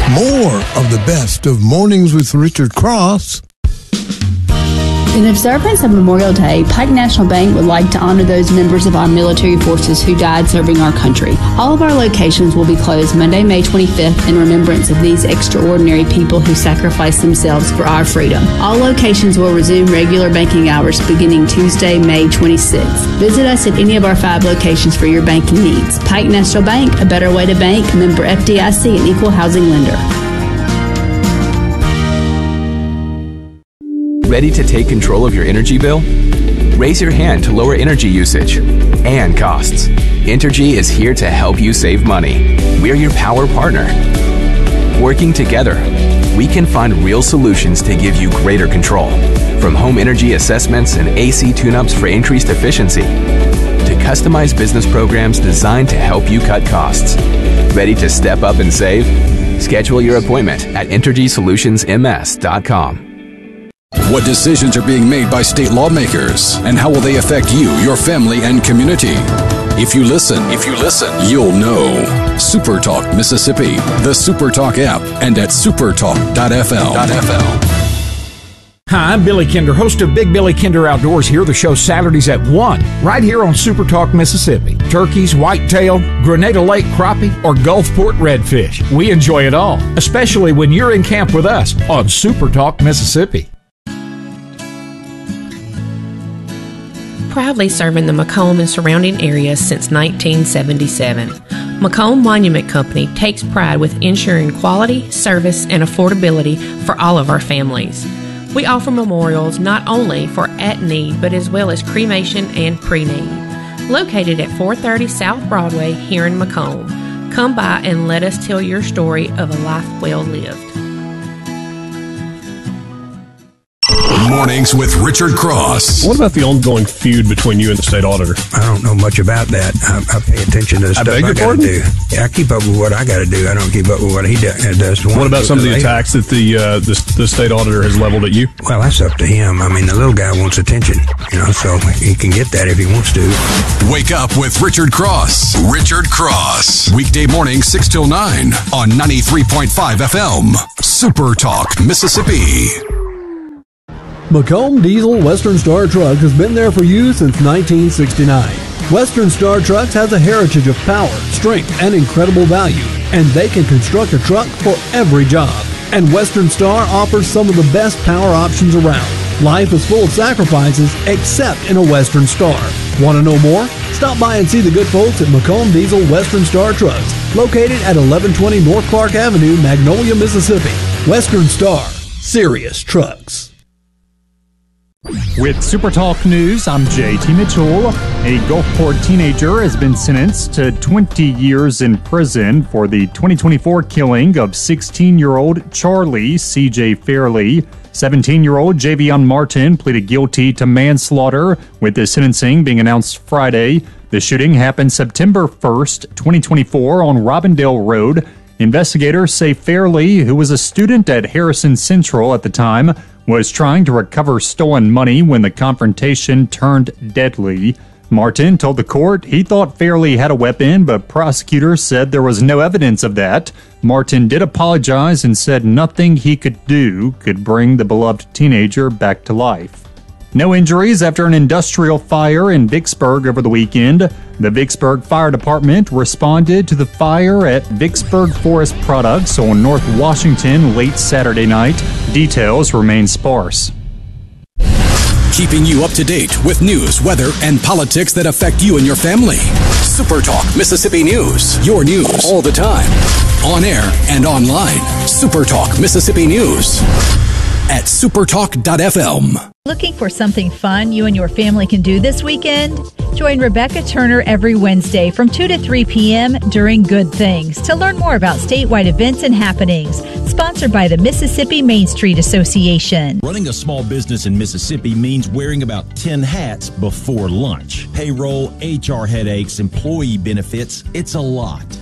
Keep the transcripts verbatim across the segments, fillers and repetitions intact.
More of the best of Mornings with Richard Cross. In observance of Memorial Day, Pike National Bank would like to honor those members of our military forces who died serving our country. All of our locations will be closed Monday, May twenty-fifth in remembrance of these extraordinary people who sacrificed themselves for our freedom. All locations will resume regular banking hours beginning Tuesday, May twenty-sixth. Visit us at any of our five locations for your banking needs. Pike National Bank, a better way to bank, member F D I C and equal housing lender. Ready to take control of your energy bill? Raise your hand to lower energy usage and costs. Entergy is here to help you save money. We're your power partner. Working together, we can find real solutions to give you greater control. From home energy assessments and A C tune-ups for increased efficiency, to customized business programs designed to help you cut costs. Ready to step up and save? Schedule your appointment at entergy solutions m s dot com. What decisions are being made by state lawmakers, and how will they affect you, your family, and community? If you listen, if you listen, you'll know. SuperTalk Mississippi, the SuperTalk app, and at supertalk dot f l. Hi, I'm Billy Kinder, host of Big Billy Kinder Outdoors. Here, the show Saturdays at one, right here on SuperTalk Mississippi. Turkeys, whitetail, Grenada Lake crappie, or Gulfport redfish. We enjoy it all, especially when you're in camp with us on SuperTalk Mississippi. Proudly serving the Macomb and surrounding areas since nineteen seventy-seven. Macomb Monument Company takes pride with ensuring quality, service, and affordability for all of our families. We offer memorials not only for at-need, but as well as cremation and pre-need. Located at four thirty South Broadway here in Macomb. Come by and let us tell your story of a life well lived. Mornings with Richard Cross. What about the ongoing feud between you and the state auditor? I don't know much about that. I, I pay attention to the I stuff I got to do. Yeah, I keep up with what I got to do. I don't keep up with what he do, does. What about some of the attacks that the, uh, the the state auditor has leveled at you? Well, that's up to him. I mean, the little guy wants attention, you know, so he can get that if he wants to. Wake up with Richard Cross. Richard Cross. Weekday morning, six till nine on ninety-three point five F M. Super Talk, Mississippi. Macomb Diesel Western Star Truck has been there for you since nineteen sixty-nine. Western Star Trucks has a heritage of power, strength, and incredible value, and they can construct a truck for every job. And Western Star offers some of the best power options around. Life is full of sacrifices, except in a Western Star. Want to know more? Stop by and see the good folks at Macomb Diesel Western Star Trucks, located at eleven twenty North Clark Avenue, Magnolia, Mississippi. Western Star. Serious trucks. With SuperTalk News, I'm J T Mitchell. A Gulfport teenager has been sentenced to twenty years in prison for the twenty twenty-four killing of sixteen-year-old Charlie C J Fairley. seventeen-year-old Javion Martin pleaded guilty to manslaughter, with the sentencing being announced Friday. The shooting happened September first, twenty twenty-four on Robindale Road. Investigators say Fairley, who was a student at Harrison Central at the time, was trying to recover stolen money when the confrontation turned deadly. Martin told the court he thought Fairley had a weapon, but prosecutors said there was no evidence of that. Martin did apologize and said nothing he could do could bring the beloved teenager back to life. No injuries after an industrial fire in Vicksburg over the weekend. The Vicksburg Fire Department responded to the fire at Vicksburg Forest Products on North Washington late Saturday night. Details remain sparse. Keeping you up to date with news, weather, and politics that affect you and your family. Super Talk Mississippi News. Your news all the time. On air and online. Super Talk Mississippi News. At supertalk dot f m. Looking for something fun you and your family can do this weekend? Join Rebecca Turner every Wednesday from two to three p.m. during Good Things to learn more about statewide events and happenings. Sponsored by the Mississippi Main Street Association. Running a small business in Mississippi means wearing about ten hats before lunch. Payroll, H R headaches, employee benefits, it's a lot.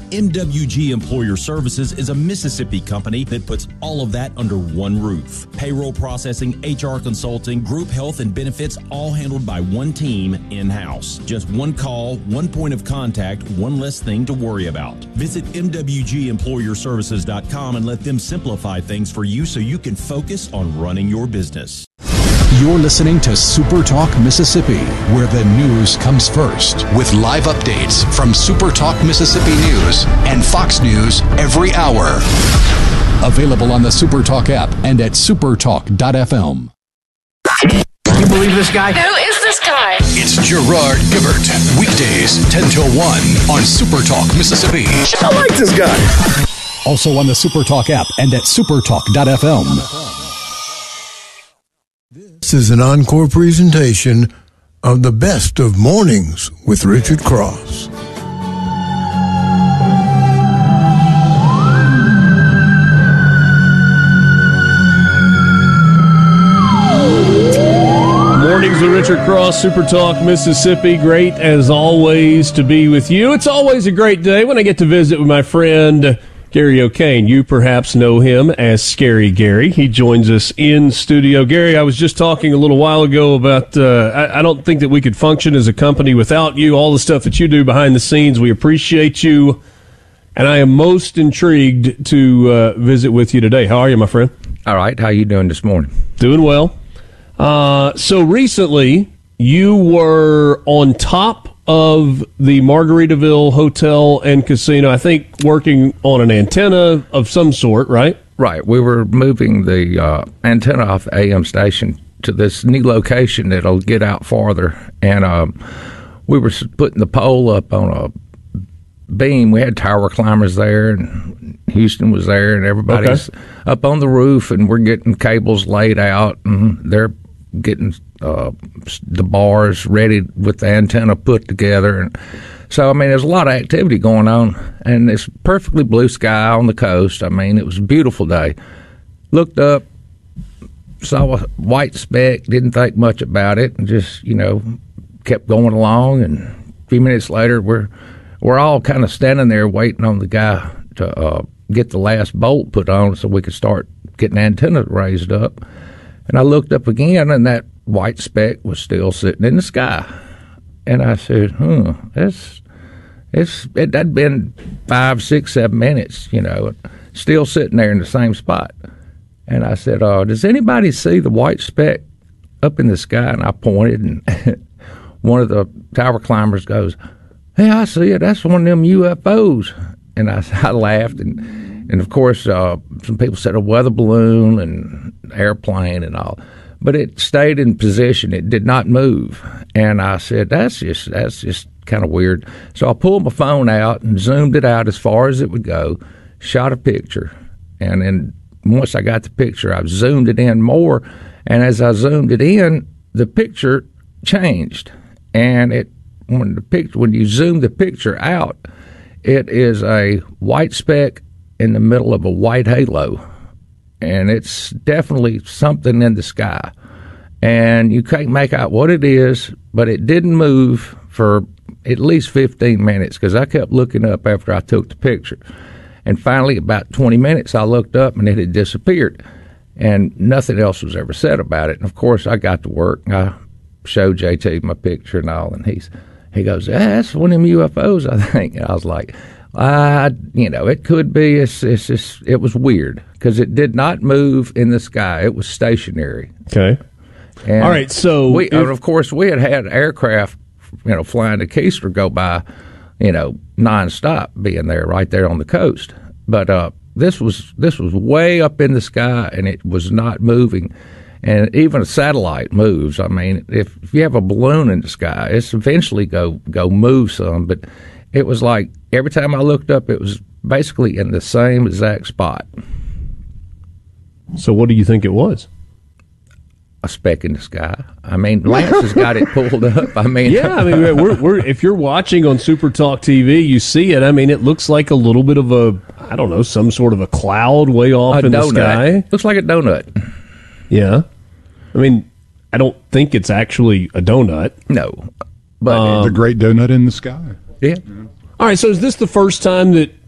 M W G Employer Services is a Mississippi company that puts all of that under one roof. Payroll processing, H R consulting, group health, and benefits all handled by one team in-house. Just one call, one point of contact, one less thing to worry about. Visit M W G employer services dot com and let them simplify things for you so you can focus on running your business. You're listening to Super Talk Mississippi, where the news comes first, with live updates from Super Talk Mississippi News and Fox News every hour. Available on the Super Talk app and at supertalk dot f m. You believe this guy? Who is this guy? It's Gerard Gibert, weekdays ten till one on Super Talk Mississippi. I like this guy. Also on the Super Talk app and at supertalk dot f m. This is an encore presentation of the best of Mornings with Richard Cross. Mornings with Richard Cross, Super Talk Mississippi. Great as always to be with you. It's always a great day when I get to visit with my friend Gary O'Kane. You perhaps know him as Scary Gary. He joins us in studio. Gary, I was just talking a little while ago about uh, I, I don't think that we could function as a company without you, all the stuff that you do behind the scenes. We appreciate you, and I am most intrigued to uh, visit with you today. How are you, my friend? All right. How are you doing this morning? Doing well. Uh, so recently, you were on top of the Margaritaville Hotel and Casino, I think working on an antenna of some sort, right? Right. We were moving the uh, antenna off the A M station to this new location that'll get out farther. And um, we were putting the pole up on a beam. We had tower climbers there, and Houston was there, and everybody's okay. up on the roof, and we're getting cables laid out, and they're getting uh, the bars ready with the antenna put together. And so, I mean, there's a lot of activity going on, and it's perfectly blue sky on the coast. I mean, it was a beautiful day. Looked up, saw a white speck, didn't think much about it, and just, you know, kept going along. And a few minutes later, we're we're all kind of standing there waiting on the guy to uh, get the last bolt put on so we could start getting antenna raised up. And I looked up again, and that white speck was still sitting in the sky. And I said, "Hmm, that's it's it had been five, six, seven minutes, you know, still sitting there in the same spot." And I said, "Uh, does anybody see the white speck up in the sky?" And I pointed, and one of the tower climbers goes, "Hey, I see it. That's one of them U F Os." And I, I laughed, and and of course, uh, some people said a weather balloon and airplane and all, but it stayed in position. It did not move. And I said, "That's just that's just kind of weird." So I pulled my phone out and zoomed it out as far as it would go, shot a picture, and then once I got the picture, I zoomed it in more. And as I zoomed it in, the picture changed, and it when the picture when you zoom the picture out, it is a white speck in the middle of a white halo, and it's definitely something in the sky. And you can't make out what it is, but it didn't move for at least fifteen minutes because I kept looking up after I took the picture. And finally, about twenty minutes, I looked up, and it had disappeared, and nothing else was ever said about it. And, of course, I got to work. I showed J T my picture and all, and he's he goes, "Yeah, that's one of them U F Os, I think." And I was like, I, you know, it could be. It's, it's just, it was weird because it did not move in the sky. It was stationary. Okay. And all right. So, we, if, and of course, we had had aircraft, you know, flying to Keystone go by, you know, nonstop, being there right there on the coast. But uh, this was this was way up in the sky, and it was not moving. And even a satellite moves. I mean, if, if you have a balloon in the sky, it's eventually go go move some. But it was like every time I looked up, it was basically in the same exact spot. So what do you think it was? A speck in the sky. I mean, Lance has got it pulled up. I mean, yeah. I mean, we're, we're if you're watching on Super Talk T V, you see it. I mean, it looks like a little bit of a, I don't know, some sort of a cloud way off a in donut. the sky. Looks like a donut. Yeah. I mean, I don't think it's actually a donut. No. But um, the great donut in the sky. Yeah. All right, so is this the first time that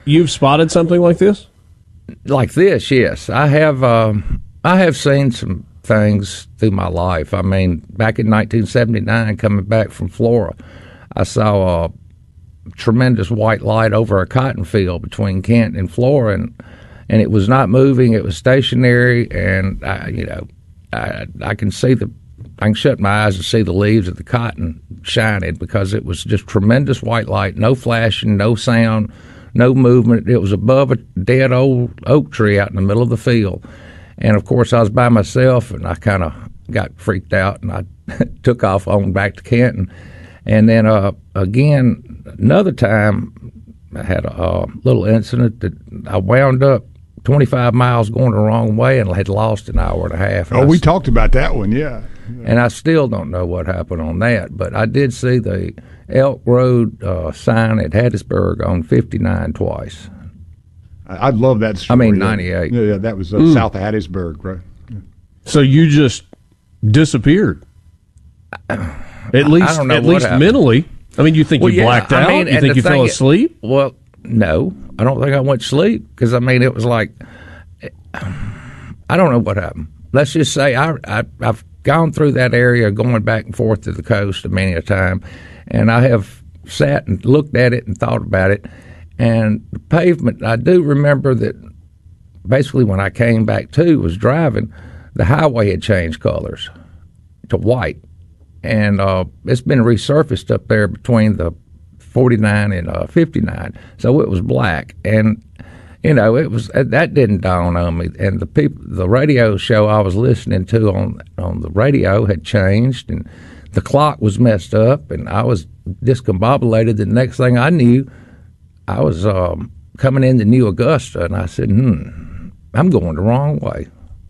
you've spotted something like this? Like this, yes. I have. Um, I have seen some things through my life. I mean, back in nineteen seventy-nine, coming back from Florida, I saw a tremendous white light over a cotton field between Kent and Flora, and and it was not moving. It was stationary, and I, you know, I, I can see the. I can shut my eyes and see the leaves of the cotton shining because it was just tremendous white light, no flashing, no sound, no movement. It was above a dead old oak tree out in the middle of the field. And, of course, I was by myself, and I kind of got freaked out, and I took off on back to Canton. And then, uh, again, another time, I had a uh, little incident that I wound up twenty-five miles going the wrong way and had lost an hour and a half. Oh, we st- talked about that one, yeah. And I still don't know what happened on that, but I did see the Elk Road uh, sign at Hattiesburg on fifty-nine twice. I, I love that story. I mean, ninety-eight. Yeah, yeah that was uh, mm. south of Hattiesburg, right? Yeah. So you just disappeared. At least, I don't know at what least happened. mentally. I mean, you think well, you yeah, blacked I out? mean, You think you fell asleep? Is, well, no, I don't think I went to sleep because I mean, it was like I don't know what happened. Let's just say I, I I've gone through that area, going back and forth to the coast many a time, and I have sat and looked at it and thought about it. And the pavement, I do remember that basically when I came back to was driving, the highway had changed colors to white. And uh, it's been resurfaced up there between the forty-nine and uh, fifty-nine, so it was black. And you know, it was that didn't dawn on me. And the people, the radio show I was listening to on on the radio had changed, and the clock was messed up, and I was discombobulated. The next thing I knew, I was um, coming into New Augusta, and I said, "Hmm, I'm going the wrong way."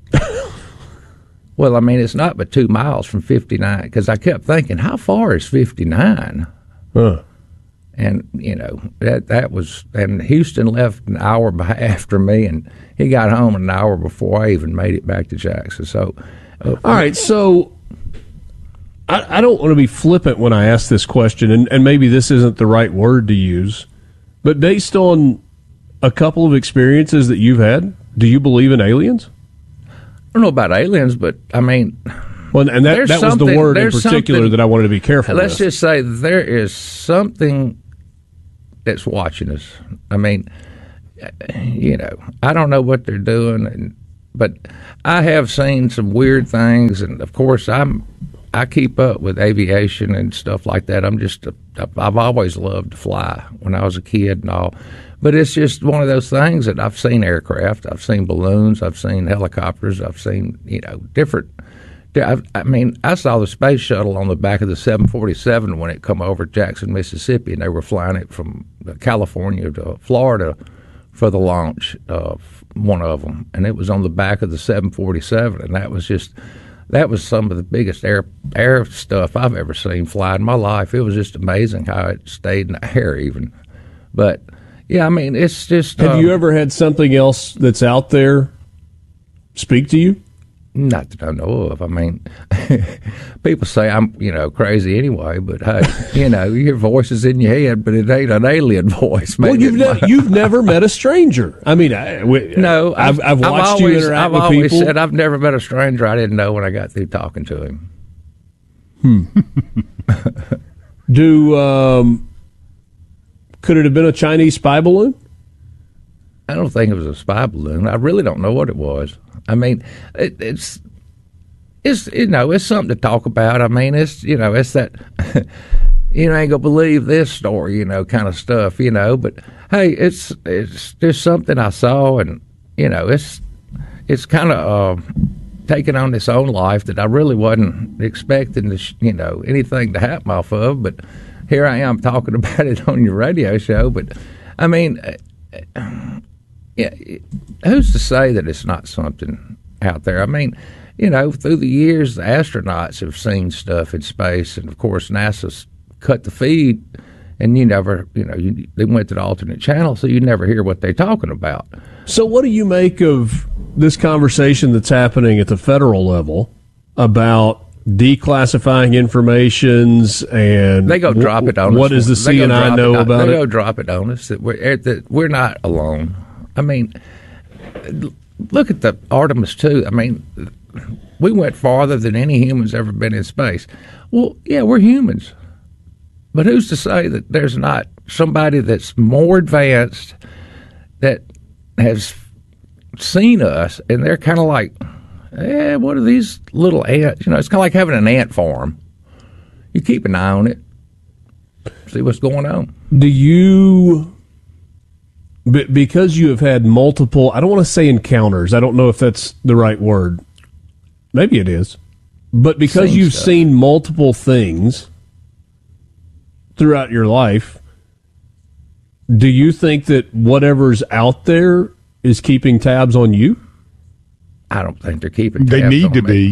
Well, I mean, it's not but two miles from fifty-nine, because I kept thinking, how far is fifty-nine? Huh. And, you know, that that was, and Houston left an hour after me, and he got home an hour before I even made it back to Jackson. So, uh, all right, so I, I don't want to be flippant when I ask this question, and, and maybe this isn't the right word to use, but based on a couple of experiences that you've had, do you believe in aliens? I don't know about aliens, but I mean, well, and that, that was the word in particular that I wanted to be careful let's with. Just say there is something that's watching us. I mean, you know, I don't know what they're doing, and, but I have seen some weird things, and of course, I'm I keep up with aviation and stuff like that. I'm just a, I've always loved to fly when I was a kid and all. But it's just one of those things that I've seen aircraft, I've seen balloons, I've seen helicopters, I've seen, you know, different. I, I mean, I saw the space shuttle on the back of the seven forty-seven when it come over Jackson, Mississippi, and they were flying it from California to Florida for the launch of one of them. And it was on the back of the seven forty-seven, and that was just, that was some of the biggest air air stuff I've ever seen fly in my life. It was just amazing how it stayed in the air even. But yeah, I mean, it's just. Have um, you ever had something else that's out there speak to you? Not that I know of. I mean, people say I'm, you know, crazy anyway. But hey, you know, your voice is in your head, but it ain't an alien voice. Well, you've ne- you've never met a stranger. I mean, I, we, no, I've, I've watched I've always, you interact I've with always people. said I've never met a stranger I didn't know when I got through talking to him. Hmm. Do um. Could it have been a Chinese spy balloon? I don't think it was a spy balloon. I really don't know what it was. I mean, it, it's it's you know it's something to talk about. I mean, it's you know it's that you ain't gonna believe this story, you know, kind of stuff, you know. But hey, it's it's just something I saw, and you know, it's it's kind of uh, taking on its own life that I really wasn't expecting to, you know, anything to happen off of, but. Here I am talking about it on your radio show, but I mean, yeah, who's to say that it's not something out there? I mean, you know, through the years, the astronauts have seen stuff in space, and of course, NASA's cut the feed, and you never, you know, you, they went to the alternate channel, so you never hear what they're talking about. So, what do you make of this conversation that's happening at the federal level about declassifying informations and they go w- drop it on what us. does the C N I know it, about they it? They go drop it on us that we're, that we're not alone. I mean, look at the Artemis two. I mean, we went farther than any human's ever been in space. Well, yeah, we're humans. But who's to say that there's not somebody that's more advanced that has seen us, and they're kind of like, eh, what are these little ants? You know, it's kind of like having an ant farm. You keep an eye on it, see what's going on. Do you, because you have had multiple, I don't want to say encounters, I don't know if that's the right word. Maybe it is. But because Same you've stuff. seen multiple things throughout your life, do you think that whatever's out there is keeping tabs on you? I don't think they're keeping tabs They need on to me. be.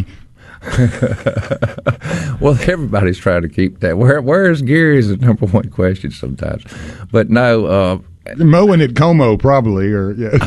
Well, everybody's trying to keep that. Where Where's Gary is the number one question sometimes. But no. Uh, Mowing at Como, probably. or yeah.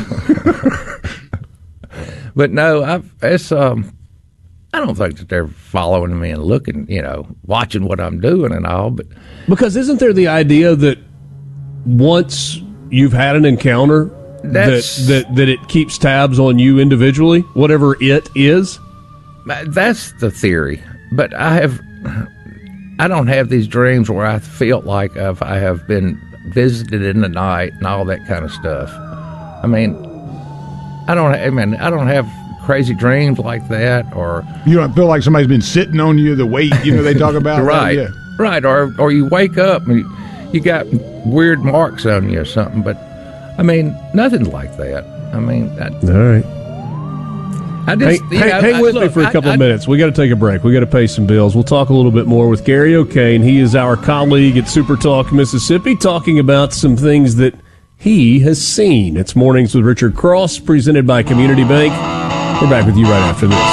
But no, I've, it's, um, I don't think that they're following me and looking, you know, watching what I'm doing and all. But Because isn't there the idea that once you've had an encounter, that, That's- that that it keeps tabs on you individually, whatever it is? that's the theory. But I have, I don't have these dreams where I feel like I've, I have been visited in the night and all that kind of stuff. I mean, I don't. I mean, I don't have crazy dreams like that, or You don't feel like somebody's been sitting on you, the weight, you know, they talk about. right, Yeah. right, or or you wake up and you, you got weird marks on you or something. But I mean, nothing like that. I mean, I, All right. I just Hey, you hang, know, hang I- with look, me for a I- couple I- of minutes. We got to take a break. We got to pay some bills. We'll talk a little bit more with Gary O'Kane. He is our colleague at Super Talk Mississippi, talking about some things that he has seen. It's Mornings with Richard Cross, presented by Community Bank. We're back with you right after this.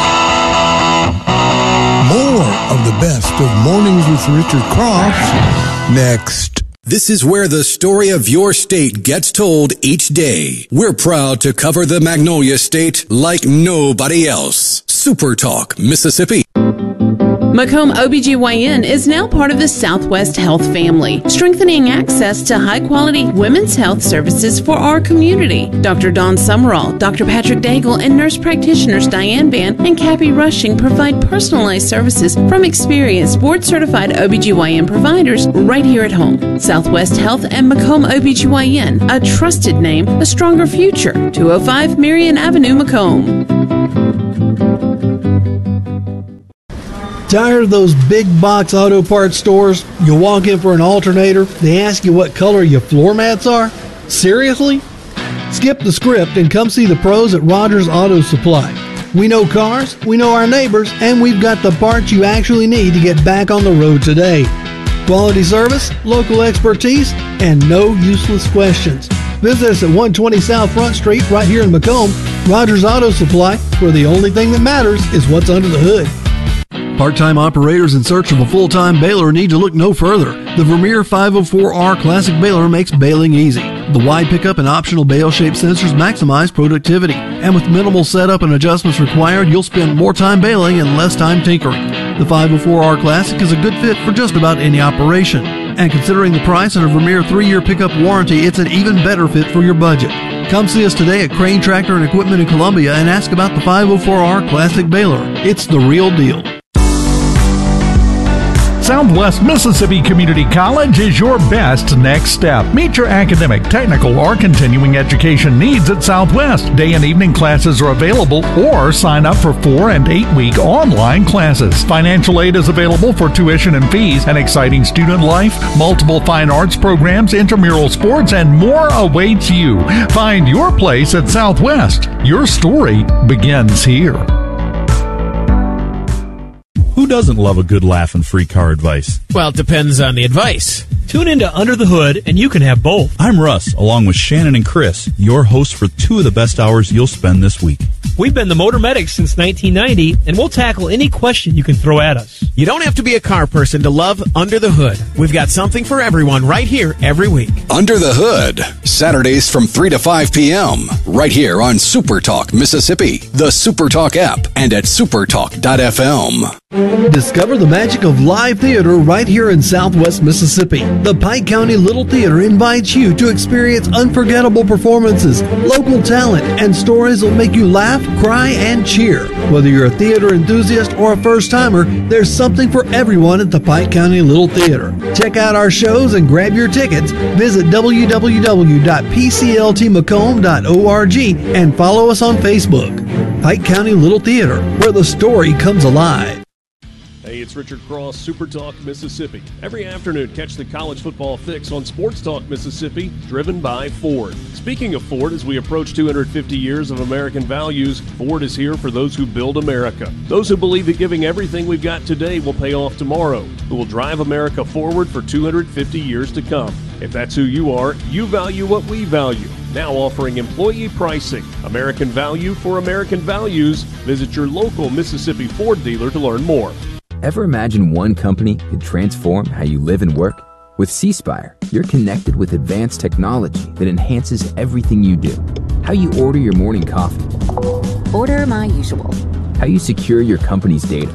More of the best of Mornings with Richard Cross next. This is where the story of your state gets told each day. We're proud to cover the Magnolia State like nobody else. Super Talk, Mississippi. Macomb O B G Y N is now part of the Southwest Health family, strengthening access to high-quality women's health services for our community. Doctor Dawn Summerall, Doctor Patrick Daigle, and nurse practitioners Diane Ban and Cappy Rushing provide personalized services from experienced board-certified O B G Y N providers right here at home. Southwest Health and Macomb O B G Y N, a trusted name, a stronger future. two oh five Marion Avenue, Macomb. Tired of those big box auto parts stores? You walk in for an alternator, they ask you what color your floor mats are? Seriously? Skip the script and come see the pros at Rogers Auto Supply. We know cars, we know our neighbors, and we've got the parts you actually need to get back on the road today. Quality service, local expertise, and no useless questions. Visit us at one twenty South Front Street right here in Macomb. Rogers Auto Supply, where the only thing that matters is what's under the hood. Part-time operators in search of a full-time baler need to look no further. The Vermeer five oh four R Classic Baler makes baling easy. The wide pickup and optional bale-shaped sensors maximize productivity. And with minimal setup and adjustments required, you'll spend more time baling and less time tinkering. The five oh four R Classic is a good fit for just about any operation. And considering the price and a Vermeer three-year pickup warranty, it's an even better fit for your budget. Come see us today at Crane Tractor and Equipment in Columbia and ask about the five oh four R Classic Baler. It's the real deal. Southwest Mississippi Community College is your best next step. Meet your academic, technical, or continuing education needs at Southwest. Day and evening classes are available, or sign up for four and eight week online classes. Financial aid is available for tuition and fees, an exciting student life, multiple fine arts programs, intramural sports, and more awaits you. Find your place at Southwest. Your story begins here. Who doesn't love a good laugh and free car advice? Well, it depends on the advice. Tune into Under the Hood, and you can have both. I'm Russ, along with Shannon and Chris, your hosts for two of the best hours you'll spend this week. We've been the Motor Medics since nineteen ninety, and we'll tackle any question you can throw at us. You don't have to be a car person to love Under the Hood. We've got something for everyone right here every week. Under the Hood, Saturdays from three to five p.m. right here on Super Talk Mississippi, the Super Talk app, and at supertalk dot f m. Discover the magic of live theater right here in Southwest Mississippi. The Pike County Little Theater invites you to experience unforgettable performances, local talent, and stories that will make you laugh, cry, and cheer. Whether you're a theater enthusiast or a first-timer, there's something for everyone at the Pike County Little Theater. Check out our shows and grab your tickets. Visit w w w dot p c l t macomb dot org and follow us on Facebook. Pike County Little Theater, where the story comes alive. Hey, it's Richard Cross, Super Talk Mississippi. Every afternoon, catch the college football fix on Sports Talk Mississippi, driven by Ford. Speaking of Ford, as we approach two hundred fifty years of American values, Ford is here for those who build America. Those who believe that giving everything we've got today will pay off tomorrow, who will drive America forward for two hundred fifty years to come. If that's who you are, you value what we value. Now offering employee pricing. American value for American values. Visit your local Mississippi Ford dealer to learn more. Ever imagine one company could transform how you live and work? With C Spire, you're connected with advanced technology that enhances everything you do. How you order your morning coffee. Order my usual. How you secure your company's data.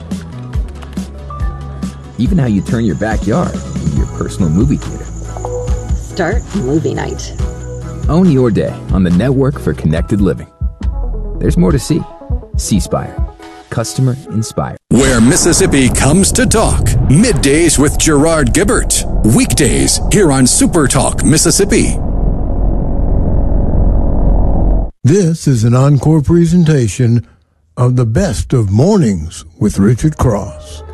Even how you turn your backyard into your personal movie theater. Start movie night. Own your day on the network for connected living. There's more to see. C Spire. Customer inspired. Where Mississippi comes to talk. Middays with Gerard Gibbert. Weekdays here on Super Talk Mississippi. This is an encore presentation of the best of Mornings with Richard Cross.